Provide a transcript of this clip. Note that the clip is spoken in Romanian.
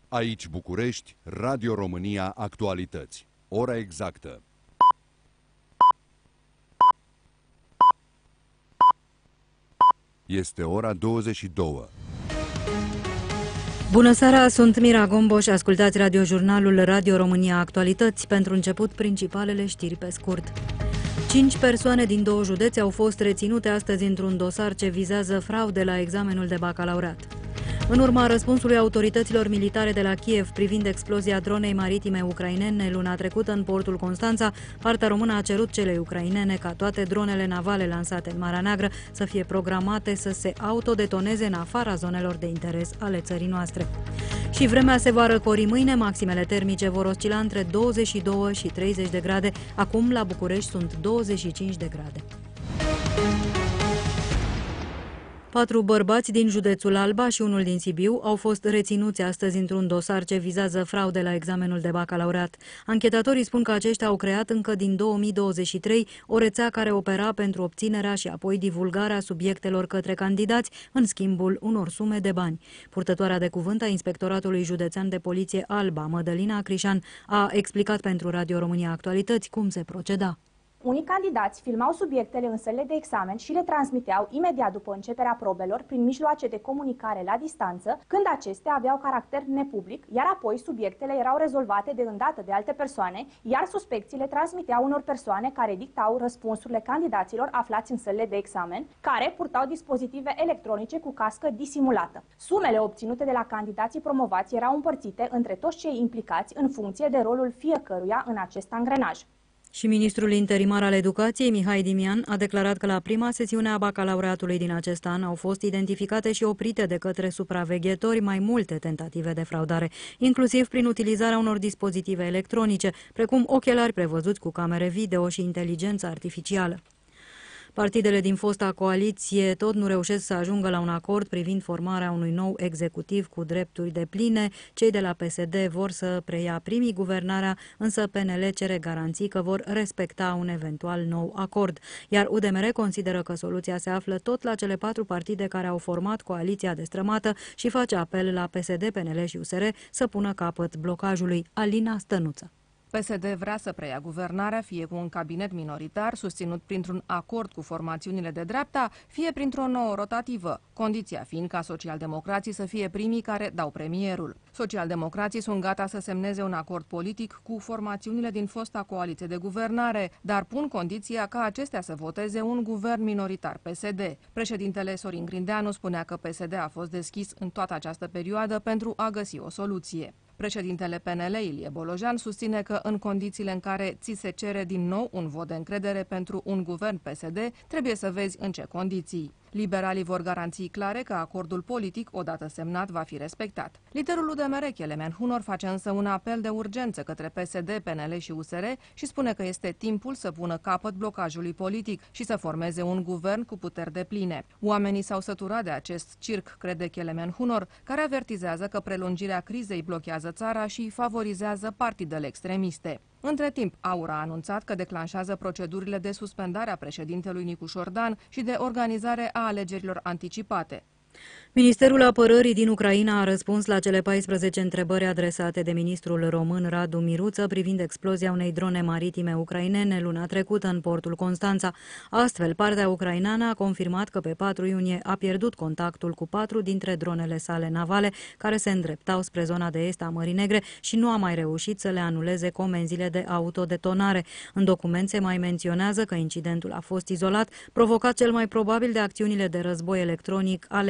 Aici București, Radio România Actualități. Ora exactă. Este ora 22. Bună seara, sunt Mira Gomboș, ascultați radiojurnalul Radio România Actualități. Pentru început, principalele știri pe scurt. 5 persoane din 2 județe au fost reținute astăzi într-un dosar ce vizează fraude la examenul de bacalaureat. În urma răspunsului autorităților militare de la Kiev privind explozia dronei maritime ucrainene luna trecută în portul Constanța, partea română a cerut celei ucrainene ca toate dronele navale lansate în Marea Neagră să fie programate să se autodetoneze în afara zonelor de interes ale țării noastre. Și vremea se va răcori mâine, maximele termice vor oscila între 22 și 30 de grade, acum la București sunt 25 de grade. 4 bărbați din județul Alba și unul din Sibiu au fost reținuți astăzi într-un dosar ce vizează fraude la examenul de bacalaureat. Anchetatorii spun că aceștia au creat încă din 2023 o rețea care opera pentru obținerea și apoi divulgarea subiectelor către candidați în schimbul unor sume de bani. Purtătoarea de cuvânt a Inspectoratului Județean de Poliție Alba, Mădălina Crișan, a explicat pentru Radio România Actualități cum se proceda. Unii candidați filmau subiectele în sălile de examen și le transmiteau imediat după începerea probelor prin mijloace de comunicare la distanță, când acestea aveau caracter nepublic, iar apoi subiectele erau rezolvate de îndată de alte persoane, iar suspecții le transmiteau unor persoane care dictau răspunsurile candidaților aflați în sălile de examen, care purtau dispozitive electronice cu cască disimulată. Sumele obținute de la candidații promovați erau împărțite între toți cei implicați în funcție de rolul fiecăruia în acest angrenaj. Și ministrul interimar al educației, Mihai Dimian, a declarat că la prima sesiune a bacalaureatului din acest an au fost identificate și oprite de către supraveghetori mai multe tentative de fraudare, inclusiv prin utilizarea unor dispozitive electronice, precum ochelari prevăzuți cu camere video și inteligență artificială. Partidele din fosta coaliție tot nu reușesc să ajungă la un acord privind formarea unui nou executiv cu drepturi depline. Cei de la PSD vor să preia primii guvernarea, însă PNL cere garanții că vor respecta un eventual nou acord. Iar UDMR consideră că soluția se află tot la cele 4 partide care au format coaliția destrămată și face apel la PSD, PNL și USR să pună capăt blocajului. Alina Stănuță. PSD vrea să preia guvernarea fie cu un cabinet minoritar susținut printr-un acord cu formațiunile de dreapta, fie printr-o nouă rotativă, condiția fiind ca socialdemocrații să fie primii care dau premierul. Socialdemocrații sunt gata să semneze un acord politic cu formațiunile din fosta coaliție de guvernare, dar pun condiția ca acestea să voteze un guvern minoritar PSD. Președintele Sorin Grindeanu spunea că PSD a fost deschis în toată această perioadă pentru a găsi o soluție. Președintele PNL, Ilie Bolojan, susține că în condițiile în care ți se cere din nou un vot de încredere pentru un guvern PSD, trebuie să vezi în ce condiții. Liberalii vor garanții clare că acordul politic, odată semnat, va fi respectat. Liderul UDMR, Kelemen Hunor, face însă un apel de urgență către PSD, PNL și USR și spune că este timpul să pună capăt blocajului politic și să formeze un guvern cu puteri depline. Oamenii s-au săturat de acest circ, crede Kelemen Hunor, care avertizează că prelungirea crizei blochează țara și favorizează partidele extremiste. Între timp, AUR a anunțat că declanșează procedurile de suspendare a președintelui Nicu Șordan și de organizare a alegerilor anticipate. Ministerul Apărării din Ucraina a răspuns la cele 14 întrebări adresate de ministrul român Radu Miruță privind explozia unei drone maritime ucrainene luna trecută în portul Constanța. Astfel, partea ucraineană a confirmat că pe 4 iunie a pierdut contactul cu 4 dintre dronele sale navale care se îndreptau spre zona de est a Mării Negre și nu a mai reușit să le anuleze comenzile de autodetonare. În document se mai menționează că incidentul a fost izolat, provocat cel mai probabil de acțiunile de război electronic ale